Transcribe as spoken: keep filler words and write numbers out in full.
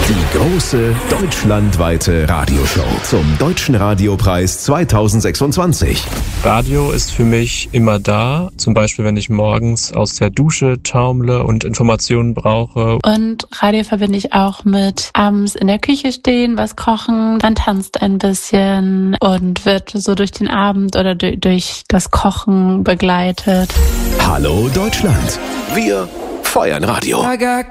Die große deutschlandweite Radioshow zum Deutschen Radiopreis zweitausendsechsundzwanzig. Radio ist für mich immer da, zum Beispiel wenn ich morgens aus der Dusche taumle und Informationen brauche. Und Radio verbinde ich auch mit abends in der Küche stehen, was kochen, man tanzt ein bisschen und wird so durch den Abend oder durch, durch das Kochen begleitet. Hallo Deutschland, wir feuern Radio.